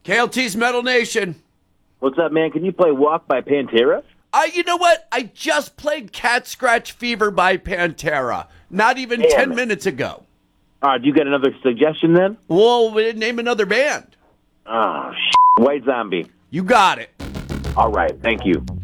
KLT's Metal Nation. What's up, man? Can you play Walk by Pantera? You know what? I just played Cat Scratch Fever by Pantera. Not even Damn 10 it. minutes ago. Do you got another suggestion then? Well, name another band. White Zombie. You got it. All right, thank you.